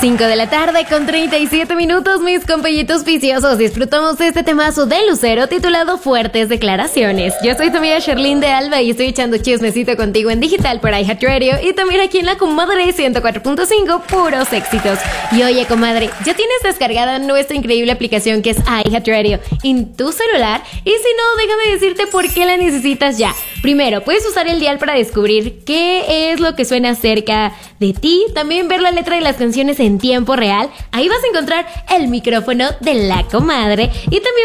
5 de la tarde con 37 minutos, mis compañitos viciosos. Disfrutamos de este temazo de Lucero titulado Fuertes Declaraciones. Yo soy tu amiga Sherlyn de Alba y estoy echando chismecito contigo en digital por iHeartRadio y también aquí en la Comadre 104.5, puros éxitos. Y oye, comadre, ¿ya tienes descargada nuestra increíble aplicación que es iHeartRadio en tu celular? Y si no, déjame decirte por qué la necesitas ya. Primero, puedes usar el dial para descubrir qué es lo que suena cerca de ti, también ver la letra de las canciones en tiempo real. Ahí vas a encontrar el micrófono de la comadre y también